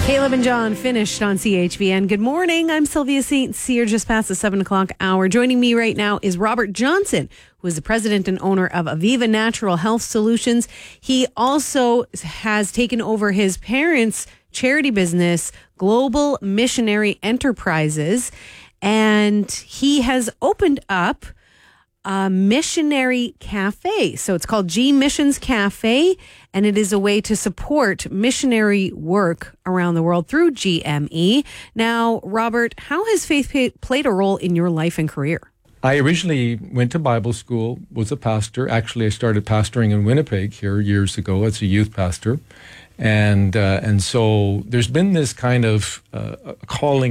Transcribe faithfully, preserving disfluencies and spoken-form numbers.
Caleb and John finished on C H V N. Good morning. I'm Sylvia Saint Cyr, just past the seven o'clock hour. Joining me right now is Robert Johnson, who is the president and owner of Aviva Natural Health Solutions. He also has taken over his parents' charity business, Global Missionary Enterprises, and he has opened up a missionary cafe. So it's called G Missions Cafe, and it is a way to support missionary work around the world through G M E. Now, Robert, how has faith pay- played a role in your life and career? I originally went to Bible school, was a pastor. Actually, I started pastoring in Winnipeg here years ago as a youth pastor. And uh, and so there's been this kind of uh, calling